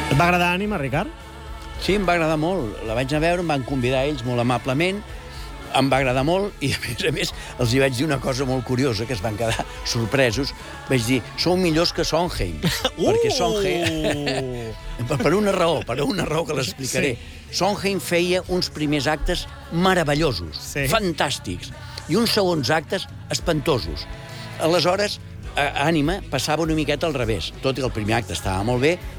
Et va agradar Ànima, Ricard? Sí, em va agradar molt. La vaig anar a veure, em van convidar ells molt amablement, em va agradar molt i, a més, els hi vaig dir una cosa molt curiosa, que es van quedar sorpresos. Vaig dir, sou millors que Sondheim. Perquè Sondheim... per una raó que l'explicaré. Sí. Sondheim feia uns primers actes meravellosos, fantàstics, i uns segons actes espantosos. Aleshores, Ànima passava una miqueta al revés. Tot i que el primer acte estava molt bé,